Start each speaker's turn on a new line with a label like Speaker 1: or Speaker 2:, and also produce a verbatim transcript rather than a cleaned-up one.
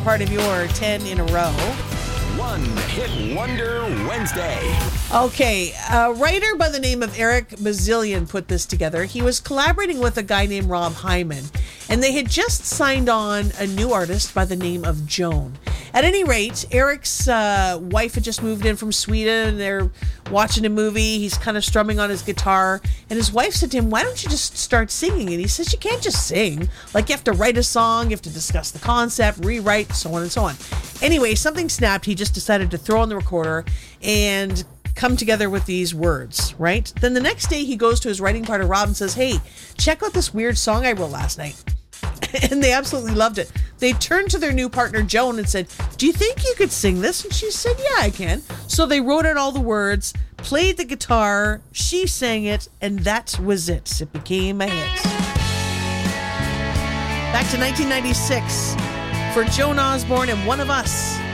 Speaker 1: part of your ten in a row.
Speaker 2: One Hit Wonder Wednesday.
Speaker 1: Okay, a writer by the name of Eric Bazillion put this together. He was collaborating with a guy named Rob Hyman, and they had just signed on a new artist by the name of Joan. At any rate, Eric's uh, wife had just moved in from Sweden, and they're watching a movie. He's kind of strumming on his guitar, and his wife said to him, "Why don't you just start singing?" And he says, "You can't just sing. Like, you have to write a song, you have to discuss the concept, rewrite, so on and so on." Anyway, something snapped. He just decided to throw on the recorder and come together with these words, right? Then the next day, he goes to his writing partner, Rob, and says, "Hey, check out this weird song I wrote last night." And they absolutely loved it. They turned to their new partner, Joan, and said, "Do you think you could sing this?" And she said, "Yeah, I can." So they wrote out all the words, played the guitar, she sang it, and that was it. It became a hit. Back to nineteen ninety-six for Joan Osborne and One of Us.